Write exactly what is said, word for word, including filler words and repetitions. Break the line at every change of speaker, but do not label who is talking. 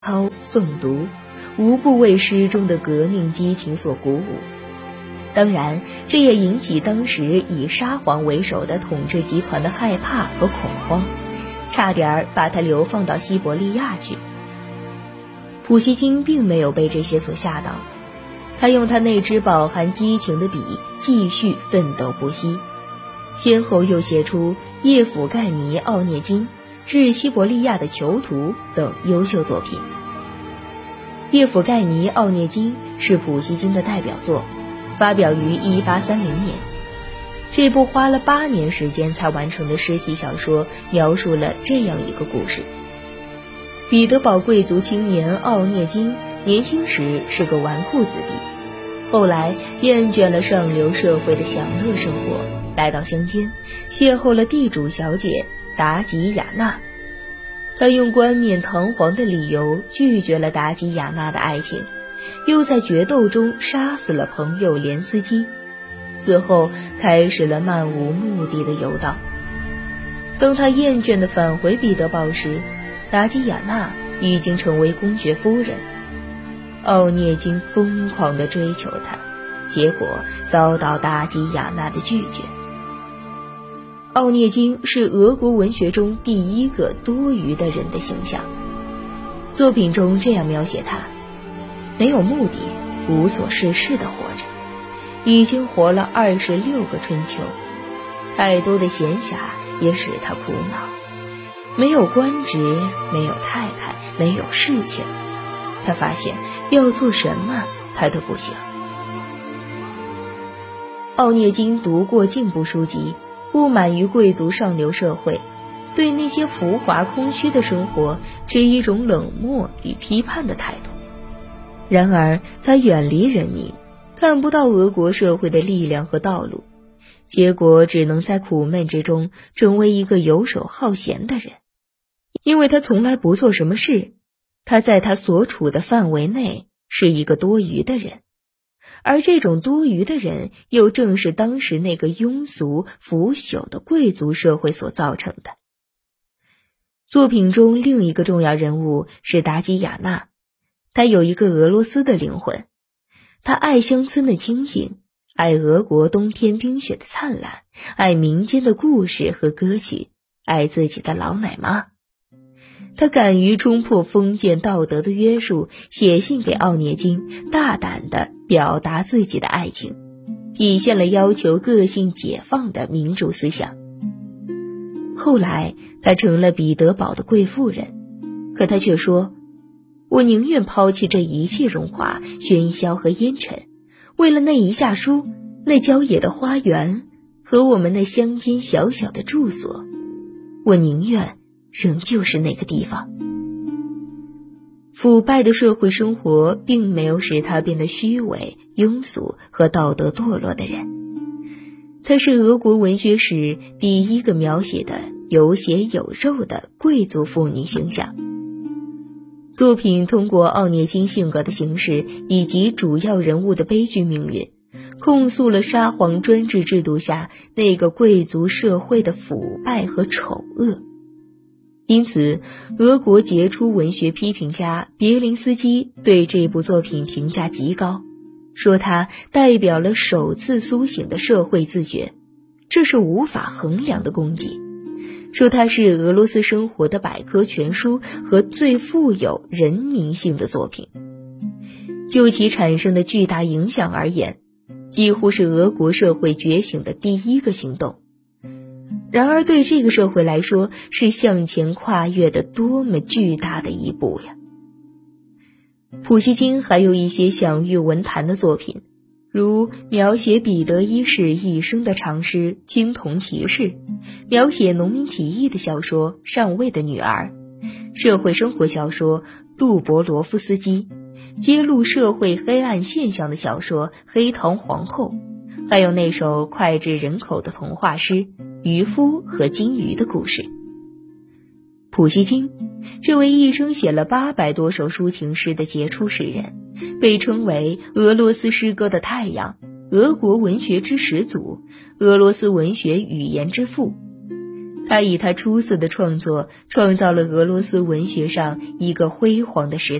抄、诵读，无不为诗中的革命激情所鼓舞。当然，这也引起当时以沙皇为首的统治集团的害怕和恐慌，差点把他流放到西伯利亚去。普希金并没有被这些所吓倒，他用他那支饱含激情的笔继续奋斗不息，先后又写出《叶甫盖尼·奥涅金致西伯利亚的囚徒》等优秀作品。《叶甫盖尼·奥涅金》是普希金的代表作，发表于一八三零年。这部花了八年时间才完成的诗体小说，描述了这样一个故事：彼得堡贵族青年奥涅金年轻时是个纨绔子弟，后来厌倦了上流社会的享乐生活，来到乡间，邂逅了地主小姐达吉亚娜。他用冠冕堂皇的理由拒绝了达吉亚娜的爱情，又在决斗中杀死了朋友连斯基，此后开始了漫无目的的游荡。当他厌倦地返回彼得堡时，达吉亚娜已经成为公爵夫人。奥涅金疯狂地追求她，结果遭到达吉亚娜的拒绝。奥涅金是俄国文学中第一个多余的人的形象，作品中这样描写他：没有目的，无所事事地活着，已经活了二十六个春秋，太多的闲暇也使他苦恼。没有官职，没有太太，没有事情，他发现要做什么他都不行。奥涅金读过进步书籍，不满于贵族上流社会，对那些浮华空虚的生活持一种冷漠与批判的态度。然而他远离人民，看不到俄国社会的力量和道路，结果只能在苦闷之中成为一个游手好闲的人。因为他从来不做什么事，他在他所处的范围内是一个多余的人，而这种多余的人又正是当时那个庸俗腐朽的贵族社会所造成的。作品中另一个重要人物是达吉亚娜，她有一个俄罗斯的灵魂，她爱乡村的清静，爱俄国冬天冰雪的灿烂，爱民间的故事和歌曲，爱自己的老奶妈。他敢于冲破封建道德的约束，写信给奥涅金，大胆地表达自己的爱情，体现了要求个性解放的民主思想。后来他成了彼得堡的贵妇人，可他却说：我宁愿抛弃这一切荣华、喧嚣和烟尘，为了那一下书，那郊野的花园和我们那乡间小小的住所，我宁愿仍旧是那个地方。腐败的社会生活并没有使他变得虚伪、庸俗和道德堕落的人。他是俄国文学史第一个描写的有血有肉的贵族妇女形象。作品通过奥涅金性格的形式以及主要人物的悲剧命运，控诉了沙皇专制制度下那个贵族社会的腐败和丑恶。因此，俄国杰出文学批评家别林斯基对这部作品评价极高，说它代表了首次苏醒的社会自觉，这是无法衡量的功绩，说它是俄罗斯生活的百科全书和最富有人民性的作品。就其产生的巨大影响而言，几乎是俄国社会觉醒的第一个行动。然而对这个社会来说，是向前跨越的多么巨大的一步呀！普希金还有一些享誉文坛的作品，如描写彼得一世一生的长诗《青铜骑士》，描写农民起义的小说《上尉的女儿》，社会生活小说《杜博罗夫斯基》，揭露社会黑暗现象的小说《黑糖皇后》，还有那首脍炙人口的童话诗《渔夫和金鱼的故事》。普希金，这位一生写了八百多首抒情诗的杰出诗人，被称为俄罗斯诗歌的太阳，俄国文学之始祖，俄罗斯文学语言之父。 他以他出色的创作，创造了俄罗斯文学上一个辉煌的时代。